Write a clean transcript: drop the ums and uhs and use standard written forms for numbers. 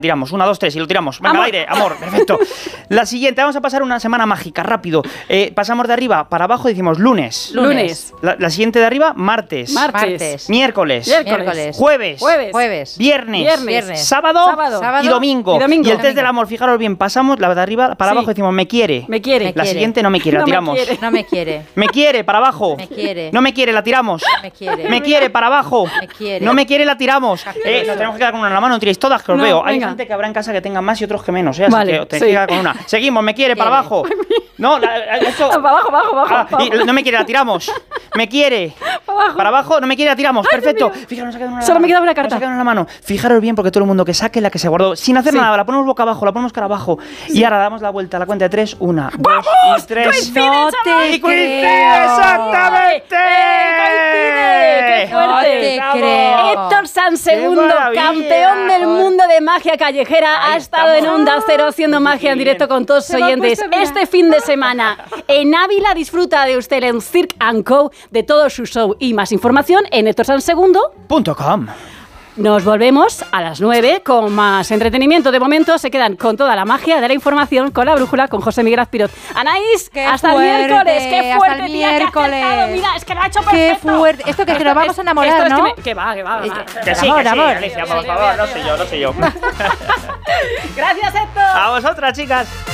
Tiramos, 1, 2, 3 y lo tiramos. Venga, al aire, amor, perfecto. La siguiente, vamos a pasar una semana mágica, rápido. Pasamos de arriba para abajo y decimos lunes. La siguiente de arriba, martes. Miércoles. Jueves. Viernes. Sábado y domingo. Y el test del amor, fijaros bien, pasamos la de arriba para abajo y decimos me quiere. La siguiente no me quiere, la tiramos. No me quiere. Me quiere, para abajo. Me quiere. No me quiere, la tiramos. Me quiere, para abajo. Me quiere. No me quiere, la tiramos. Nos tenemos que quedar con una en la mano, no tiréis todas que os veo. Hay gente que habrá en casa que tenga más y otros que menos, así que tenéis que quedar con una. Seguimos, me quiere, para abajo. No, esto. Para abajo. No me quiere, la tiramos. Me quiere. Para abajo, no me quiere, la tiramos. Perfecto. Fijaros, nos ha quedado una. Solo me queda una carta. Nos ha quedado en la mano. Fijaros bien, porque todo el mundo que saque la que se guardó, sin hacer nada, la ponemos boca abajo, la ponemos cara abajo. Y ahora damos la vuelta a la cuenta de 3. 1, 2 y 3. ¡No te creo! ¡Exactamente! ¡Qué fuerte! No te creo. Héctor Sansegundo, campeón del mundo de magia callejera, ha estado en Onda Cero haciendo magia en directo con todos sus oyentes. Este fin de semana en Ávila disfruta de usted en Cirque & Co. de todo su show y más información en hectorsansegundo.com. Nos volvemos a las 9 con más entretenimiento. De momento se quedan con toda la magia de la información, con la brújula, con José Miguel Azpiroz. Anaís, hasta el miércoles. ¡Qué fuerte, hasta el tía, miércoles! Mira, es que lo ha hecho perfecto. ¡Qué fuerte! Esto que nos vamos a enamorar, esto ¿no? Es que va. Que sí, amor. Alicia, por favor, no sé yo. Gracias, Héctor. A vosotras, chicas.